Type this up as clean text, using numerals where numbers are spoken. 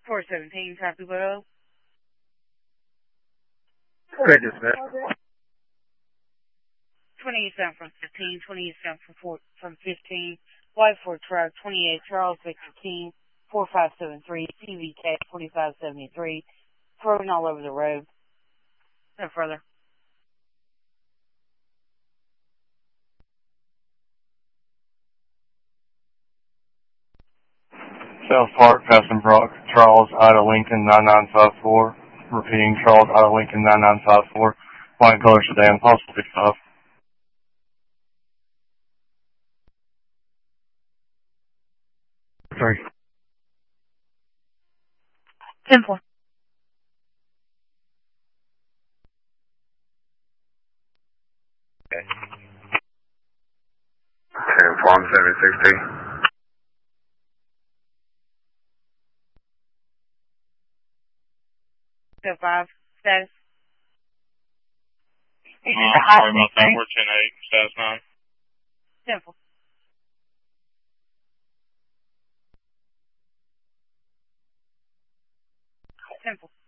417, Happy Widow. Okay, dispatch. 27 from 15, 27 from 15, White Ford Truck, 28, Charles Victor King, 4573, CVK 4573, thrown all over the road. No further. South Park, Passenbrook, Charles, Ida Lincoln, 9954. Repeating, Charles, Ida Lincoln, 9954. White color sedan, possible 55. Sorry. 10-4. Okay. 10-4, 760. 5, status. Sorry about that, we're 10-8, status 9. 10-4. 10-4.